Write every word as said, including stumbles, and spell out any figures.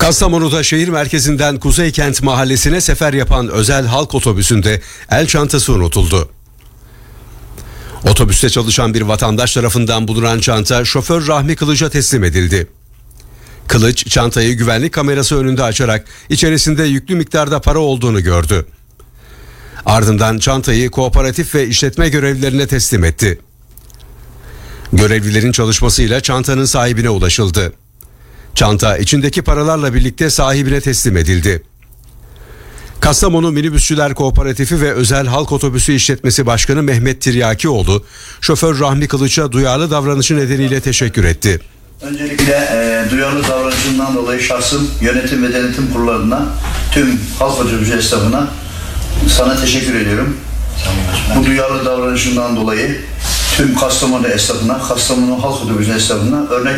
Kastamonu'da şehir merkezinden Kuzeykent mahallesine sefer yapan özel halk otobüsünde el çantası unutuldu. Otobüste çalışan bir vatandaş tarafından bulunan çanta şoför Rahmi Kılıç'a teslim edildi. Kılıç çantayı güvenlik kamerası önünde açarak içerisinde yüklü miktarda para olduğunu gördü. Ardından çantayı kooperatif ve işletme görevlilerine teslim etti. Görevlilerin çalışmasıyla çantanın sahibine ulaşıldı. Çanta içindeki paralarla birlikte sahibine teslim edildi. Kastamonu Minibüsçüler Kooperatifi ve Özel Halk Otobüsü İşletmesi Başkanı Mehmet Tiryakioğlu, şoför Rahmi Kılıç'a duyarlı davranışı nedeniyle teşekkür etti. Öncelikle e, duyarlı davranışından dolayı şahsım, yönetim ve denetim kurullarına, tüm halk otobüsü esnafına sana teşekkür ediyorum. Bu duyarlı davranışından dolayı tüm Kastamonu esnafına, Kastamonu halk otobüsü esnafına örnek